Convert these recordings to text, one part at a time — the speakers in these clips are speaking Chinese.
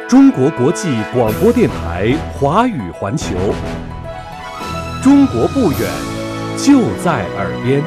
中国国际广播电台华语环球，中国不远，就在耳边。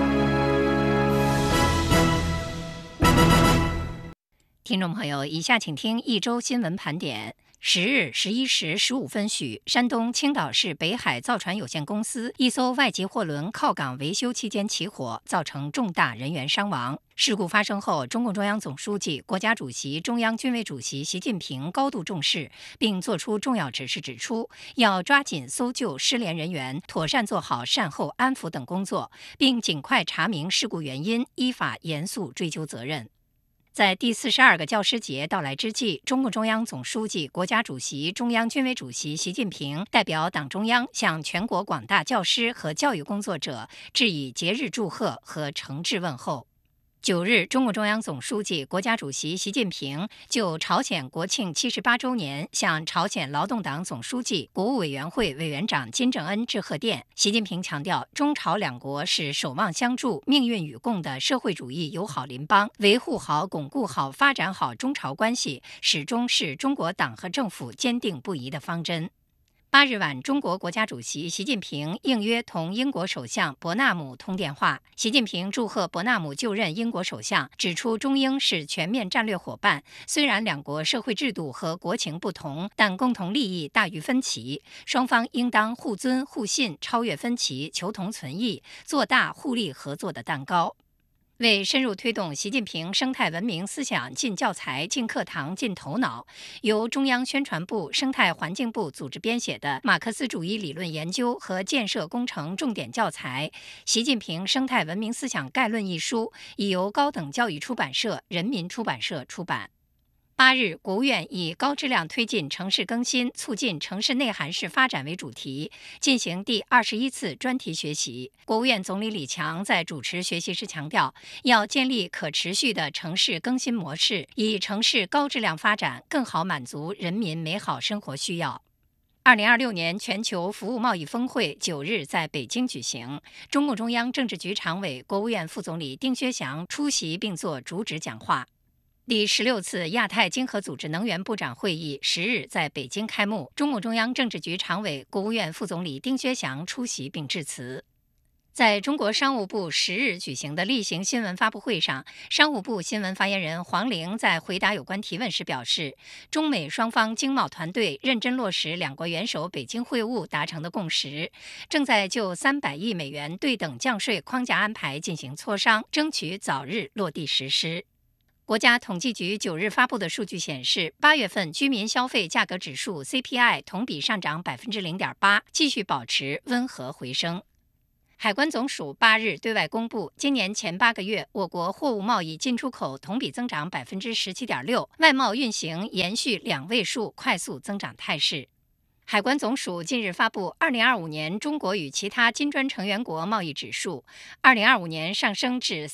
听众朋友，以下请听一周新闻盘点。10日11时15分许，山东青岛市北海造船有限公司一艘外籍货轮靠港维修期间起火，造成重大人员伤亡。事故发生后，中共中央总书记、国家主席、中央军委主席习近平高度重视，并作出重要指示，指出要抓紧搜救失联人员，妥善做好善后安抚等工作，并尽快查明事故原因，依法严肃追究责任。在第42个教师节到来之际，中共中央总书记、国家主席、中央军委主席习近平代表党中央向全国广大教师和教育工作者致以节日祝贺和诚挚问候。9日，中共中央总书记、国家主席习近平就朝鲜国庆78周年向朝鲜劳动党总书记、国务委员会委员长金正恩致贺电。习近平强调，中朝两国是守望相助、命运与共的社会主义友好邻邦，维护好、巩固好、发展好中朝关系，始终是中国党和政府坚定不移的方针。8日晚，中国国家主席习近平应约同英国首相伯纳姆通电话。习近平祝贺伯纳姆就任英国首相，指出中英是全面战略伙伴，虽然两国社会制度和国情不同，但共同利益大于分歧，双方应当互尊互信，超越分歧，求同存异，做大互利合作的蛋糕。为深入推动习近平生态文明思想进教材、进课堂、进头脑，由中央宣传部、生态环境部组织编写的《马克思主义理论研究和建设工程重点教材·习近平生态文明思想概论》一书，已由高等教育出版社、人民出版社出版。8日，国务院以高质量推进城市更新，促进城市内涵式发展为主题，进行第21次专题学习。国务院总理李强在主持学习时强调，要建立可持续的城市更新模式，以城市高质量发展更好满足人民美好生活需要。2026年全球服务贸易峰会9日在北京举行，中共中央政治局常委、国务院副总理丁薛祥出席并作主旨讲话。第16次亚太经合组织能源部长会议10日在北京开幕，中共中央政治局常委、国务院副总理丁薛祥出席并致辞。在中国商务部10日举行的例行新闻发布会上，商务部新闻发言人黄玲在回答有关提问时表示，中美双方经贸团队认真落实两国元首北京会晤达成的共识，正在就300亿美元对等降税框架安排进行磋商，争取早日落地实施。国家统计局9日发布的数据显示，8月份居民消费价格指数 CPI 同比上涨 0.8%， 继续保持温和回升。海关总署8日对外公布，今年前8个月，我国货物贸易进出口同比增长 17.6%， 外贸运行延续2位数快速增长态势。海关总署近日发布2025年中国与其他金砖成员国贸易指数，2025年上升至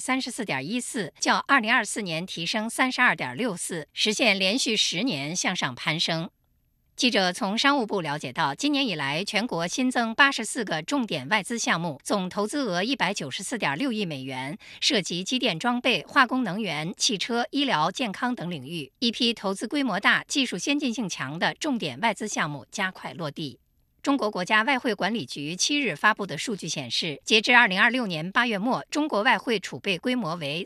334.14， 较2024年提升 32.64， 实现连续10年向上攀升。记者从商务部了解到，今年以来，全国新增84个重点外资项目，总投资额194.6亿美元，涉及机电装备、化工能源、汽车、医疗、健康等领域。一批投资规模大、技术先进性强的重点外资项目加快落地。中国国家外汇管理局7日发布的数据显示，截至2026年8月末，中国外汇储备规模为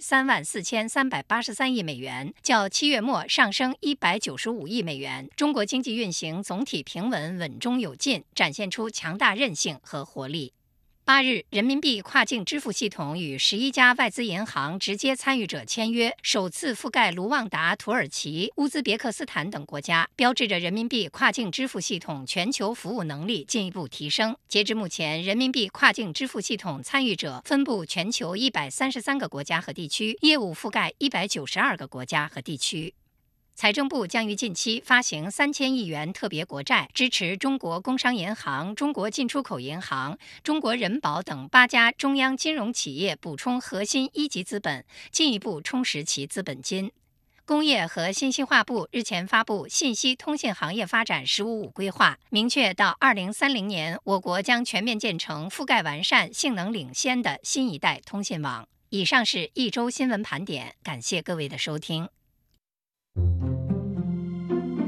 34383亿美元，较7月末上升195亿美元。中国经济运行总体平稳、稳中有进，展现出强大韧性和活力。8日，人民币跨境支付系统与11家外资银行直接参与者签约，首次覆盖卢旺达、土耳其、乌兹别克斯坦等国家，标志着人民币跨境支付系统全球服务能力进一步提升。截至目前，人民币跨境支付系统参与者分布全球133个国家和地区，业务覆盖192个国家和地区。财政部将于近期发行3000亿元特别国债，支持中国工商银行、中国进出口银行、中国人保等8家中央金融企业补充核心一级资本，进一步充实其资本金。工业和信息化部日前发布信息通信行业发展“十五五”规划，明确到2030年，我国将全面建成覆盖完善、性能领先的新一代通信网。以上是一周新闻盘点，感谢各位的收听。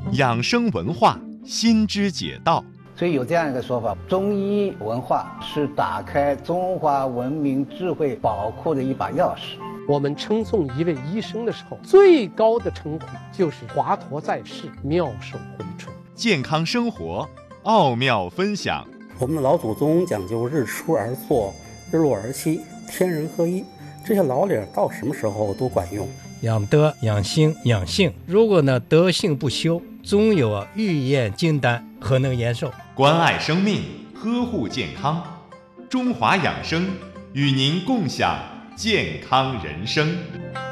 养生文化新知解道。 所以有这样一个说法，中医文化是打开中华文明智慧宝库的一把钥匙。 我们称颂一位医生的时候，最高的称呼就是华佗在世，妙手回春。 健康生活奥妙分享。 我们的老祖宗讲究日出而作，日落而息，天人合一，这些老理到什么时候都管用。 养德、养心、养性，如果呢德性不修，总有欲验金丹，何能延寿？ 关爱生命，呵护健康，中华养生与您共享健康人生。